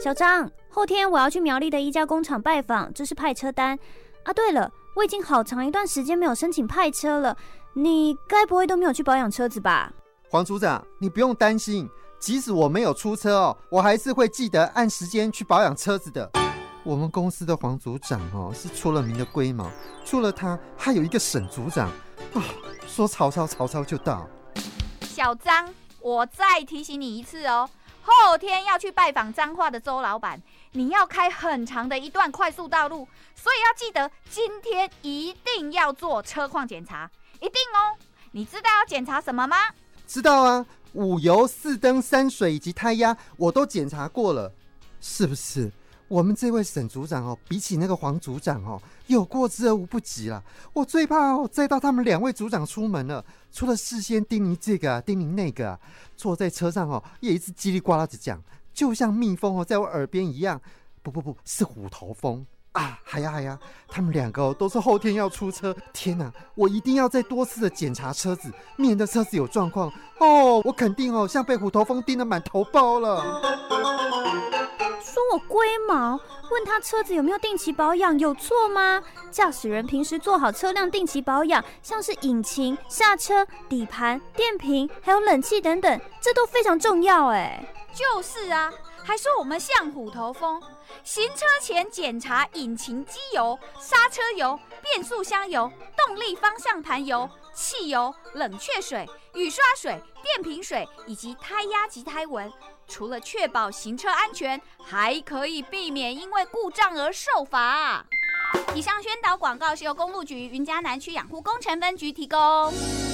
小张，后天我要去苗栗的一家工厂拜访，这是派车单啊。对了，我已经好长一段时间没有申请派车了，你该不会都没有去保养车子吧？ 黄组长，你不用担心，即使我没有出车我还是会记得按时间去保养车子的。我们公司的黄组长是出了名的龟毛，除了他还有一个沈组长说曹操曹操就到。 小张，我再提醒你一次后天要去拜访彰化的周老板，你要开很长的一段快速道路，所以要记得今天一定要做车况检查，一定你知道要检查什么吗？ 知道啊，5油、4灯、3水以及胎压我都检查过了，是不是？我们这位沈组长比起那个黄组长有过之而无不及啦。我最怕载到他们2位组长出门了，除了事先叮咛这个叮咛那个坐在车上也一直叽里呱啦的讲，就像蜜蜂在我耳边一样。不，是虎头蜂啊！嗨呀，他们2个都是后天要出车。天哪，我一定要再多次的检查车子，免得车子有状况我肯定像被虎头蜂叮得满头包了。 说我龟毛，问他车子有没有定期保养有错吗？驾驶人平时做好车辆定期保养，像是引擎、刹车、底盘、电瓶还有冷气等等，这都非常重要就是啊，还说我们像虎头蜂，行车前检查引擎机油、刹车油、变速箱油、动力方向盘油、汽油、冷却水、雨刷水、电瓶水以及胎压及胎纹。除了确保行车安全，还可以避免因为故障而受罚。以上宣导广告是由公路局云嘉南区养护工程分局提供。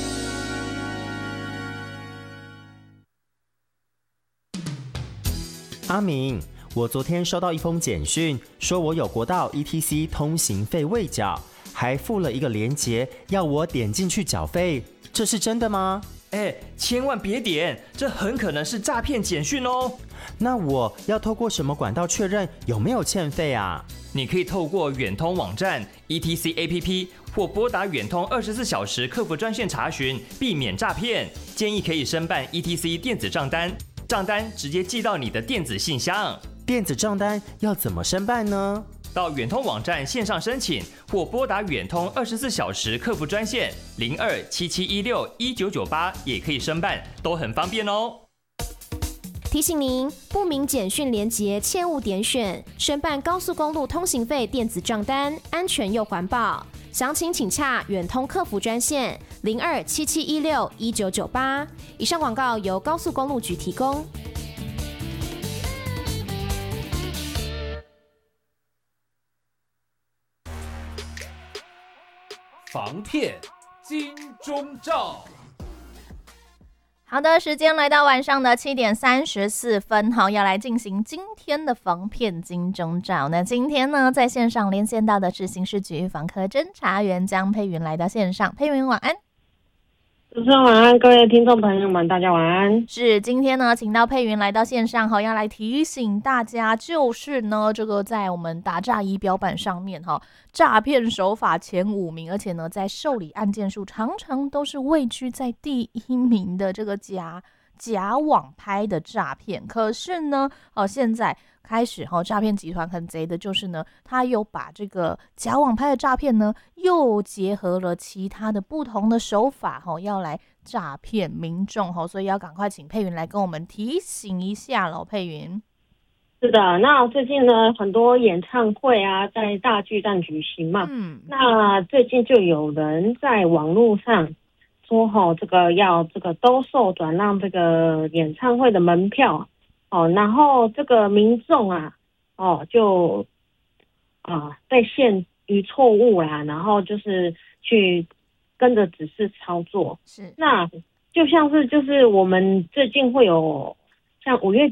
阿明，我昨天收到一封简讯，说我有国道 ETC 通行费未缴，还附了一个连结，要我点进去缴费，这是真的吗？ 千万别点，这很可能是诈骗简讯那我要透过什么管道确认有没有欠费啊？ 你可以透过远通网站、ETC APP 或拨打远通24小时客服专线查询，避免诈骗。建议可以申办 ETC 电子账单，账单直接寄到你的电子信箱。 电子账单要怎么申办呢？ 到远通网站线上申请，或拨打远通24小时客服专线0277161998也可以申办，都很方便提醒您，不明简讯连结切勿点选，申办高速公路通行费电子账单，安全又环保。详情请洽远通客服专线0277161998。以上广告由高速公路局提供。 防骗金钟罩。 好的，时间来到晚上的7点34分，要来进行今天的防骗金钟罩。那今天呢，在线上连线到的是刑事局防科侦查员江佩云来到线上，佩云晚安。 主持人晚安，各位听众朋友们，大家晚安。 是，今天呢，请到佩云来到线上，要来提醒大家，就是呢，这个在我们打诈仪表板上面，诈骗手法前5名，而且呢，在受理案件数常常都是位居在第1名的这个假网拍的诈骗。可是呢，现在开始诈骗集团很贼的就是呢，他又把这个假网拍的诈骗呢，又结合了其他的不同的手法要来诈骗民众所以要赶快请佩云来跟我们提醒一下咯。佩云。 是的，那最近呢，很多演唱会啊在大巨蛋举行嘛，那最近就有人在网络上说这个要兜售转让这个演唱会的门票然后这个民众就被陷于错误啦，然后就是去跟着指示操作。 是， 那就像是就是我们最近会有像5月